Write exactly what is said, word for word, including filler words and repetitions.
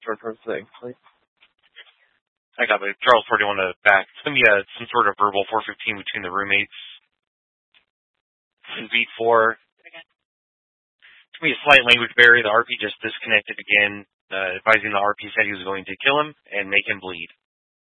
sort of thing. Like, I got it. Charles forty-one to back. It's going to be a, some sort of verbal four fifteen between the roommates. In beat four, it's going to be a slight language barrier. The R P just disconnected again, uh, advising the R P said he was going to kill him and make him bleed.